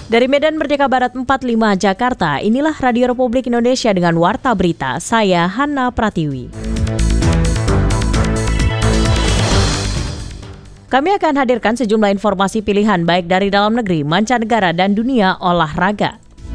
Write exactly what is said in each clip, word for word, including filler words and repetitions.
Dari Medan Merdeka Barat empat puluh lima Jakarta, inilah Radio Republik Indonesia dengan Warta Berita. Saya Hana Pratiwi. Kami akan hadirkan sejumlah informasi pilihan baik dari dalam negeri, mancanegara, dan dunia olahraga.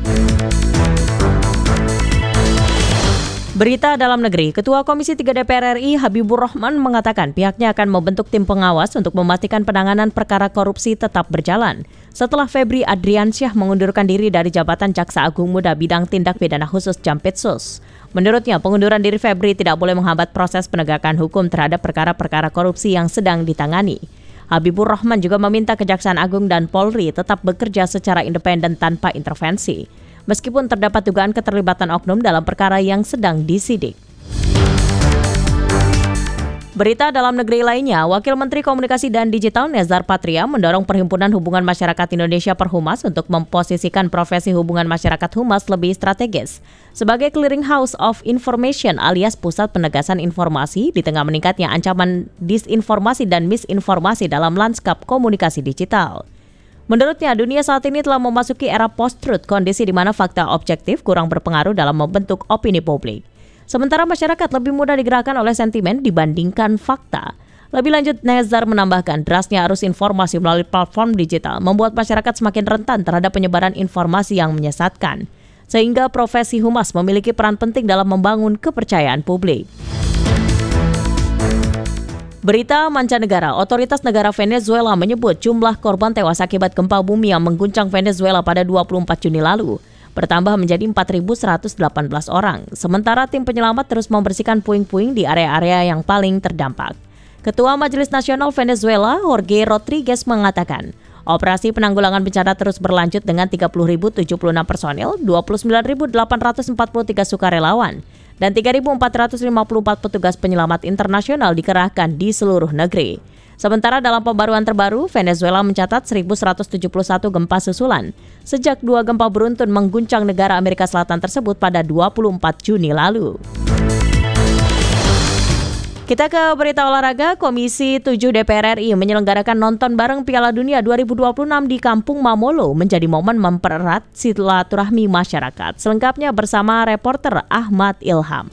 Berita dalam negeri, Ketua Komisi tiga D P R R I Habibur Rahman mengatakan pihaknya akan membentuk tim pengawas untuk memastikan penanganan perkara korupsi tetap berjalan. Setelah Febri Adriansyah mengundurkan diri dari jabatan Jaksa Agung Muda Bidang Tindak Pidana Khusus Jampitsus. Menurutnya, pengunduran diri Febri tidak boleh menghambat proses penegakan hukum terhadap perkara-perkara korupsi yang sedang ditangani. Habibur Rahman juga meminta Kejaksaan Agung dan Polri tetap bekerja secara independen tanpa intervensi, meskipun terdapat dugaan keterlibatan oknum dalam perkara yang sedang disidik. Berita dalam negeri lainnya, Wakil Menteri Komunikasi dan Digital Nezar Patria mendorong Perhimpunan Hubungan Masyarakat Indonesia Perhumas untuk memposisikan profesi hubungan masyarakat humas lebih strategis sebagai clearing house of information alias pusat penegasan informasi di tengah meningkatnya ancaman disinformasi dan misinformasi dalam lanskap komunikasi digital. Menurutnya, dunia saat ini telah memasuki era post-truth, kondisi di mana fakta objektif kurang berpengaruh dalam membentuk opini publik. Sementara masyarakat lebih mudah digerakkan oleh sentimen dibandingkan fakta. Lebih lanjut, Nezar menambahkan derasnya arus informasi melalui platform digital membuat masyarakat semakin rentan terhadap penyebaran informasi yang menyesatkan, sehingga profesi humas memiliki peran penting dalam membangun kepercayaan publik. Berita mancanegara, otoritas negara Venezuela menyebut jumlah korban tewas akibat gempa bumi yang mengguncang Venezuela pada dua puluh empat Juni lalu bertambah menjadi empat ribu seratus delapan belas orang. Sementara tim penyelamat terus membersihkan puing-puing di area-area yang paling terdampak. Ketua Majelis Nasional Venezuela, Jorge Rodriguez, mengatakan operasi penanggulangan bencana terus berlanjut dengan tiga puluh ribu tujuh puluh enam personel, dua puluh sembilan ribu delapan ratus empat puluh tiga sukarelawan, dan tiga ribu empat ratus lima puluh empat petugas penyelamat internasional dikerahkan di seluruh negeri. Sementara dalam pembaruan terbaru, Venezuela mencatat seribu seratus tujuh puluh satu gempa susulan sejak dua gempa beruntun mengguncang negara Amerika Selatan tersebut pada dua puluh empat Juni lalu. Kita ke berita olahraga. Komisi tujuh D P R R I menyelenggarakan nonton bareng Piala Dunia dua ribu dua puluh enam di Kampung Mamolo menjadi momen mempererat silaturahmi masyarakat. Selengkapnya bersama reporter Ahmad Ilham.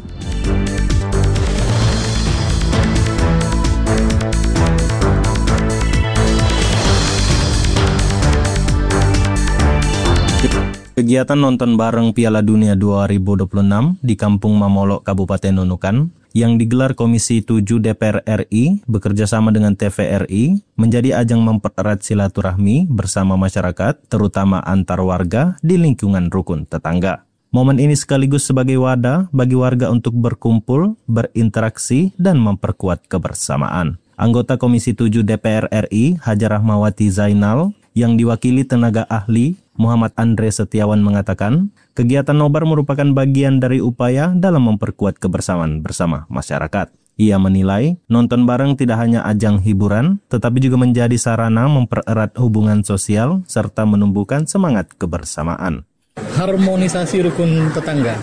Kegiatan nonton bareng Piala Dunia dua ribu dua puluh enam di Kampung Mamolo, Kabupaten Nunukan, yang digelar Komisi tujuh D P R R I bekerjasama dengan T V R I menjadi ajang mempererat silaturahmi bersama masyarakat, terutama antar warga di lingkungan rukun tetangga. Momen ini sekaligus sebagai wadah bagi warga untuk berkumpul, berinteraksi, dan memperkuat kebersamaan. Anggota Komisi tujuh D P R R I, Hajar Rahmawati Zainal, yang diwakili tenaga ahli Muhammad Andre Setiawan mengatakan, kegiatan nobar merupakan bagian dari upaya dalam memperkuat kebersamaan bersama masyarakat. Ia menilai, nonton bareng tidak hanya ajang hiburan, tetapi juga menjadi sarana mempererat hubungan sosial serta menumbuhkan semangat kebersamaan. Harmonisasi rukun tetangga.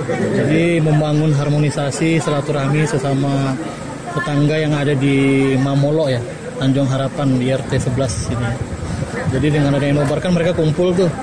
Jadi membangun harmonisasi silaturahmi sesama tetangga yang ada di Mamolo ya, Tanjung Harapan di R T sebelas ini. Jadi dengan adanya nobar kan mereka kumpul tuh,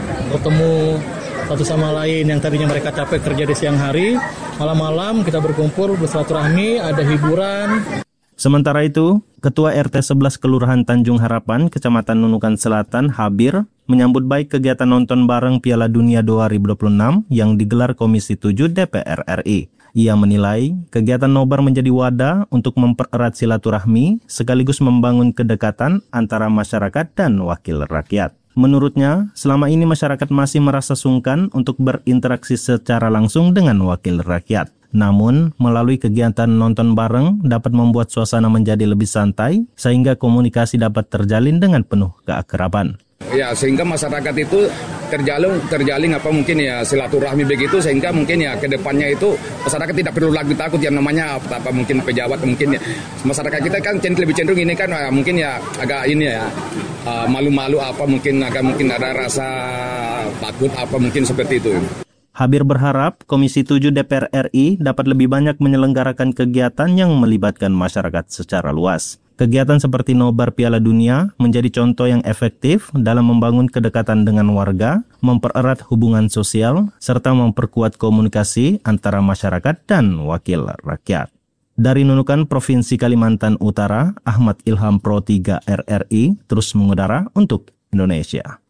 bertemu satu sama lain yang tadinya mereka capek kerja di siang hari, malam-malam kita berkumpul bersilaturahmi, ada hiburan. Sementara itu, Ketua R T sebelas Kelurahan Tanjung Harapan, Kecamatan Nunukan Selatan, Habir, menyambut baik kegiatan nonton bareng Piala Dunia dua ribu dua puluh enam yang digelar Komisi tujuh D P R R I. Ia menilai kegiatan nobar menjadi wadah untuk mempererat silaturahmi sekaligus membangun kedekatan antara masyarakat dan wakil rakyat. Menurutnya, selama ini masyarakat masih merasa sungkan untuk berinteraksi secara langsung dengan wakil rakyat. Namun, melalui kegiatan nonton bareng dapat membuat suasana menjadi lebih santai sehingga komunikasi dapat terjalin dengan penuh keakraban. Ya, sehingga masyarakat itu terjalin terjalin apa mungkin ya silaturahmi begitu, sehingga mungkin ya ke depannya itu masyarakat tidak perlu lagi takut yang namanya apa, apa mungkin pejabat, mungkin ya masyarakat kita kan lebih cenderung ini kan ya, mungkin ya agak ini ya uh, malu-malu apa mungkin agak mungkin ada rasa takut apa mungkin seperti itu. Habir berharap Komisi tujuh D P R R I dapat lebih banyak menyelenggarakan kegiatan yang melibatkan masyarakat secara luas. Kegiatan seperti nobar Piala Dunia menjadi contoh yang efektif dalam membangun kedekatan dengan warga, mempererat hubungan sosial, serta memperkuat komunikasi antara masyarakat dan wakil rakyat. Dari Nunukan, Provinsi Kalimantan Utara, Ahmad Ilham Pro tiga R R I terus mengudara untuk Indonesia.